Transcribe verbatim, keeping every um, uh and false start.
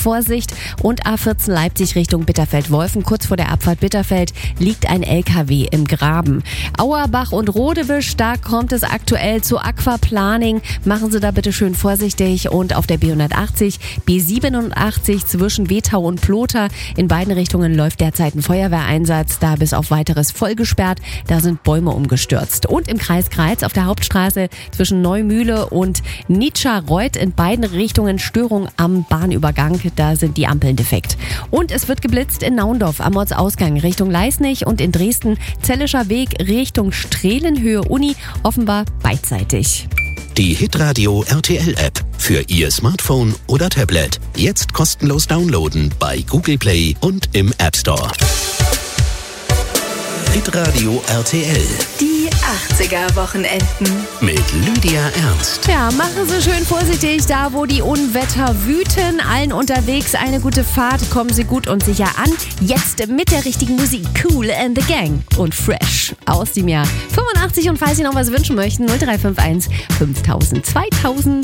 Vorsicht. Und A vierzehn Leipzig Richtung Bitterfeld-Wolfen. Kurz vor der Abfahrt Bitterfeld liegt ein L K W im Graben. Auerbach und Rodewisch, da kommt es aktuell zu Aquaplaning. Machen Sie da bitte schön vorsichtig. Und auf der B hundertachtzig, B siebenundachtzig zwischen Wetau und Plotha. In beiden Richtungen läuft derzeit ein Feuerwehreinsatz. Da bis auf weiteres voll gesperrt. Da sind Bäume umgestürzt. Und im Kreis Greiz auf der Hauptstraße zwischen Neumühle und Nitscherreuth in beiden Richtungen Störung am Bahnübergang. Da sind die Ampeln defekt. Und es wird geblitzt in Naundorf am Ortsausgang Richtung Leisnig und in Dresden Zellischer Weg Richtung Strehlenhöhe Uni, offenbar beidseitig. Die Hitradio R T L App für Ihr Smartphone oder Tablet. Jetzt kostenlos downloaden bei Google Play und im App Store. Hitradio R T L. Die achtziger-Wochenenden. Mit Lydia Ernst. Ja, machen Sie schön vorsichtig, da wo die Unwetter wüten. Allen unterwegs eine gute Fahrt, kommen Sie gut und sicher an. Jetzt mit der richtigen Musik. Kool and the Gang und Fresh aus dem Jahr fünfundachtzig. Und falls Sie noch was wünschen möchten, null drei fünf eins fünftausend zweitausend.